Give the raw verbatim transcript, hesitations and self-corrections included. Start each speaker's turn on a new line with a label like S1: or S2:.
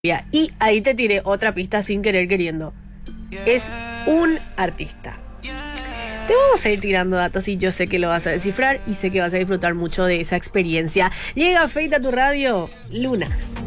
S1: Y ahí te tiré otra pista sin querer queriendo. Es un artista. Te vamos a ir tirando datos y yo sé que lo vas a descifrar y sé que vas a disfrutar mucho de esa experiencia. Llega Feita a tu radio, Luna.